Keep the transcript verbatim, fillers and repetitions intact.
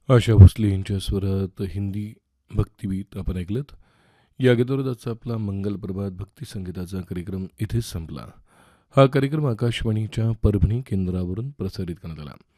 आशा भोसले यांच्या स्वरात हिंदी भक्तिगीत आपण ऐकलत. या गीतावर आजचा आपला मंगल प्रभात भक्ती संगीताचा कार्यक्रम इथेच संपला. हा कार्यक्रम आकाशवाणीच्या परभणी केंद्रावरून प्रसारित करण्यात आला.